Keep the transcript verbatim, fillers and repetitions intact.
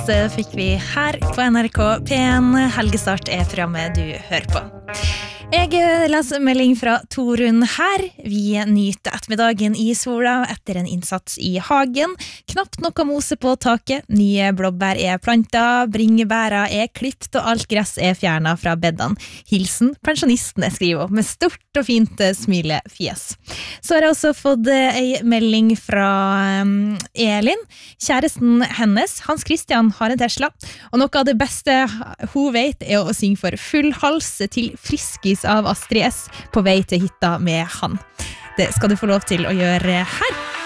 fikk vi her på N R K P en. Helgestart er programmet du hører på. Jeg leser melding fra Torunn her. Vi nyter ettermiddagen i sola etter en innsats i hagen. Knapt noe mose på taket. Nye blåbær er plantet, bringebæra er klippt og alt gress er fjernet fra beddene. Hilsen pensjonistene, skriver hun, med stort og fint smilefjes. Så har jeg også fått en melding fra Elin. Kjæresten hennes, Hans Christian, har en Tesla. Og noe av det beste hun vet er å synge for full hals til Friskis av Astrid S på vei til hytta med han. Det skal du få lov til å gjøre her.